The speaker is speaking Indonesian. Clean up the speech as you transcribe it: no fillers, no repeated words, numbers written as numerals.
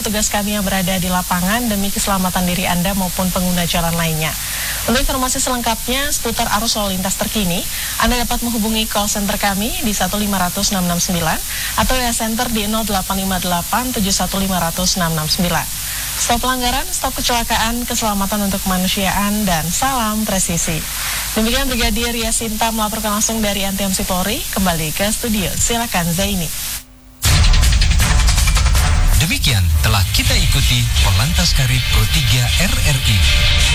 Tugas kami yang berada di lapangan demi keselamatan diri Anda maupun pengguna jalan lainnya. Untuk informasi selengkapnya seputar arus lalu lintas terkini, Anda dapat menghubungi call center kami di 1500669 atau WA center di 0858 7150669. Stop pelanggaran, stop kecelakaan, keselamatan untuk kemanusiaan, dan salam presisi. Demikian Brigadir Yasinta melaporkan langsung dari NTMC Polri. Kembali ke studio, silakan Zaini. Demikian telah kita ikuti Polantas Karib Pro 3 RRI.